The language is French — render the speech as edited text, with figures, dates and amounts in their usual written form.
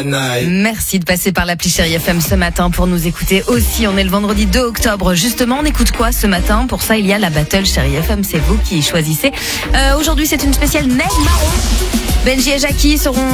Merci de passer par l'appli Chérie FM ce matin pour nous écouter aussi. On est le vendredi 2 octobre. Justement, on écoute quoi ce matin? Pour ça, il y a la battle Chérie FM. C'est vous qui choisissez. Aujourd'hui, c'est une spéciale Neige Marron. Benji et Jackie seront